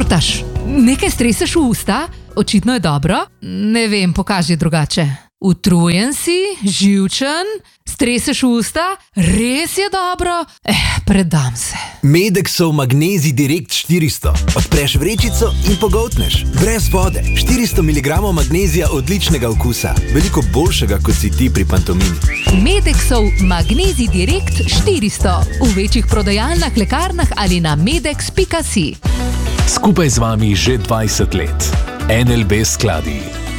Frfrtaš, nekaj streseš v usta, očitno je dobro, ne vem, pokaži drugače. Utrujen si, živčen, streseš v usta, res je dobro, predam se. Medexov Magnezij Direkt 400. Odpreš vrečico in pogoltneš. Brez vode. 400 mg magnezija odličnega okusa. Veliko boljšega, kot si ti pri pantomimi. Medexov Magnezij Direkt 400. V večjih prodajalnah, lekarnah ali na medex.si. Skupaj z vami že 20 let. NLB Skladi.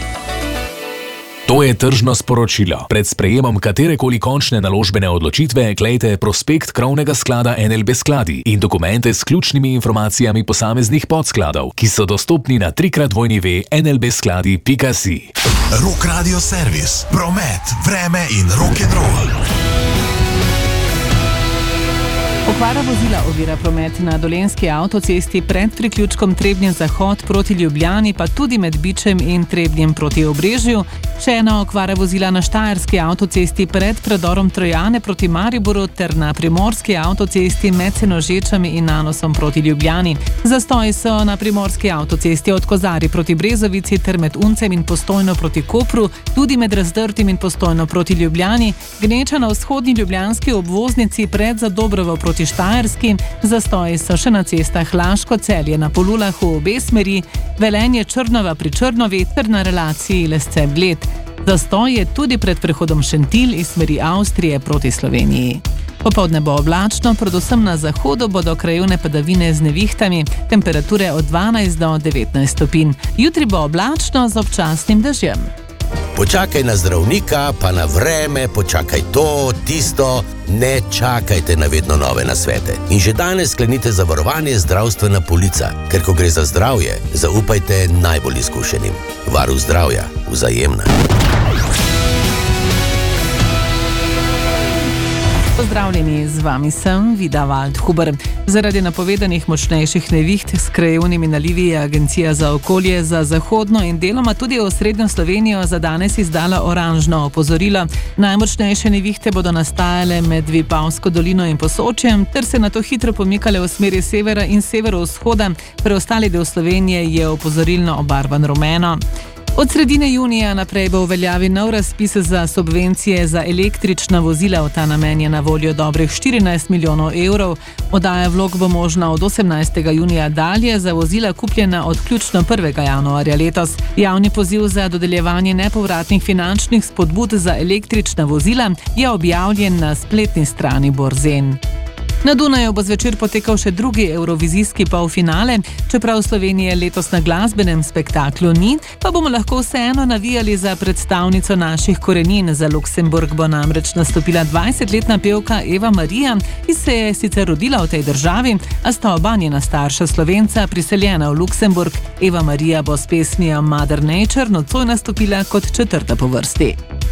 To je tržno sporočilo. Pred sprejemom katerekoli končne naložbene odločitve klejte prospekt krovnega sklada NLB Skladi in dokumente s ključnimi informacijami posameznih podskladov, ki so dostopni na www.nlbskladi.si. Rock Radio Servis, promet, vreme in rock'n'roll. Okvara vozila ovira promet na Dolenjski avtocesti pred priključkom Trebnje-Zahod proti Ljubljani, pa tudi med Bičem in Trebnjem proti Obrežju. Še ena okvara vozila na Štajerski avtocesti pred predorom Trojane proti Mariboru ter na Primorski avtocesti med Senožečami in Nanosom proti Ljubljani. Zastoji so na Primorski avtocesti od Kozarja proti Brezovici ter med Uncem in Postojno proti Kopru, tudi med Razdrtim in Postojno proti Ljubljani, gneča na vzhodni ljubljanski obvoznici pred Zadobrovo proti Štajerski, zastoji so še na cestah Laško-Celje na Polulah v obe smeri, Velenje-Črnova pri Črnovi ter na relaciji Lesce-Bled. Zastoj je tudi pred prehodom Šentilj iz smeri Avstrije proti Sloveniji. Popoldne bo oblačno, predvsem na zahodu bodo krajevne padavine z nevihtami, temperature od 12 do 19 stopinj. Jutri bo oblačno z občasnim dežjem. Počakaj na zdravnika, pa na vreme, počakaj to, tisto, ne čakajte na vedno nove nasvete. In že danes sklenite zavarovanje zdravstvena polica, ker ko gre za zdravje, zaupajte najbolj izkušenim. Varuh zdravja, Vzajemna. Pozdravljeni, z vami sem Vida Waldhuber. Zaradi napovedanih močnejših neviht s krajevnimi nalivi je Agencija za okolje za zahodno in deloma tudi osrednjo Slovenijo za danes izdala oranžno opozorilo. Najmočnejše nevihte bodo nastajale med Vipavsko dolino in Posočjem ter se nato hitro pomikale v smeri severa in severovzhoda. Preostali del Slovenije je opozorilno obarvan rumeno. Od sredine junija naprej bo v veljavi nov razpis za subvencije za električna vozila. V ta namen je na voljo dobrih 14 milijonov evrov. Oddaja vlog bo možna od 18. junija dalje za vozila kupljena od vključno 1. januarja letos. Javni poziv za dodeljevanje nepovratnih finančnih spodbud za električna vozila je objavljen na spletni strani Borzen. Na Dunaju bo zvečer potekal še drugi evrovizijski polfinale. Čeprav Slovenije letos na glasbenem spektaklu ni, pa bomo lahko vseeno navijali za predstavnico naših korenin. Za Luksemburg bo namreč nastopila 20-letna pevka Eva Marija, ki se je sicer rodila v tej državi, a sta oba njena starša Slovenca priseljena v Luksemburg. Eva Marija bo s pesmijo Mother Nature nocoj nastopila kot četrta po vrsti.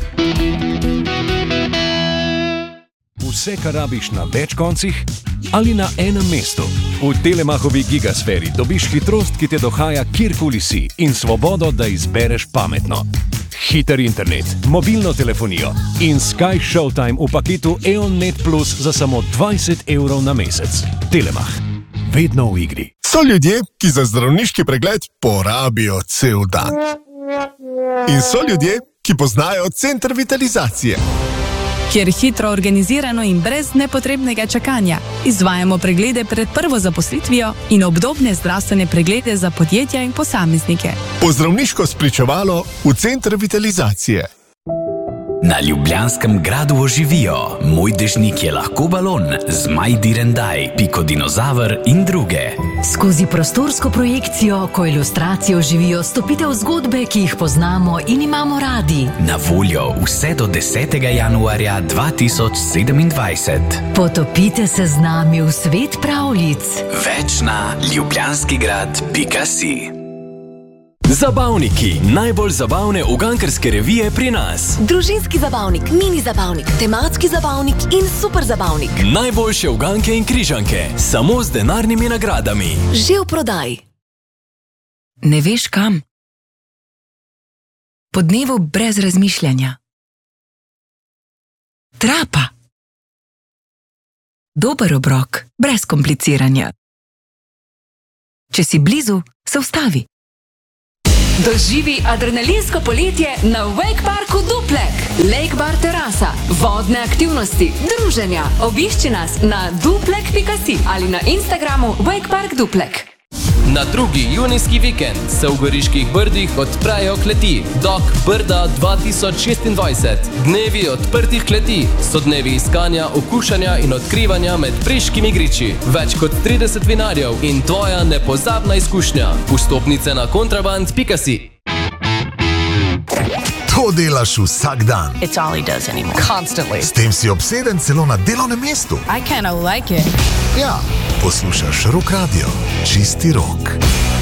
Vse, kar rabiš na več koncih ali na enem mestu. V Telemachovi Gigasferi dobiš hitrost, ki te dohaja kjerkoli si in svobodo, da izbereš pametno. Hiter internet, mobilno telefonijo in Sky Showtime v paketu EON Net Plus za samo 20 evrov na mesec. Telemach. Vedno v igri. So ljudje, ki za zdravniški pregled porabijo cel dan. In so ljudje, ki poznajo center vitalizacije. Kjer hitro, organizirano in brez nepotrebnega čakanja izvajamo preglede pred prvo zaposlitvijo in obdobne zdravstvene preglede za podjetja in posameznike. Pozdravniško spričevalo v center vitalizacije. Na Ljubljanskem gradu oživijo. Moj dežnik je lahko balon, Zmaj Direndaj, Piko dinozaver in druge. Skozi prostorsko projekcijo, ko ilustracijo živijo, stopite v zgodbe, ki jih poznamo in imamo radi. Na voljo vse do 10. januarja 2027. Potopite se z nami v svet pravljic. Več na ljubljanskigrad.si. Zabavniki, najbolj zabavne ugankarske revije pri nas. Družinski zabavnik, mini zabavnik, tematski zabavnik in super zabavnik. Najboljše uganke in križanke, samo z denarnimi nagradami. Že v prodaji. Ne veš kam? Po dnevu brez razmišljanja. Trapa. Dober obrok, brez kompliciranja. Če si blizu, se ustavi. Doživi adrenalinsko poletje na Wake Parku Duplek. Lake Bar terasa, vodne aktivnosti, druženja. Obišči nas na duplek.si ali na Instagramu Wake Park Duplek. Na drugi junijski vikend se v Goriških Brdih odprejo kleti Dok Brda 2026. Dnevi odprtih kleti so dnevi iskanja, okušanja in odkrivanja med priškimi griči. Več kot 30 vinarjev in tvoja nepozabna izkušnja. Vstopnice na kontraband.si. To delaš vsak dan. It's all he does anymore. Constantly. S tem si obseden celo na delovnem mestu. I kind of like it. Ja, poslušaš Rock Radio. Čisti rok.